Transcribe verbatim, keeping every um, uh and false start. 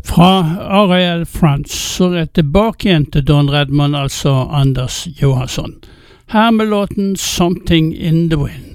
Fra Ariel France så er jeg tilbake igjen til Don Redman, altså Anders Johansson. Her med låten Something in the Wind.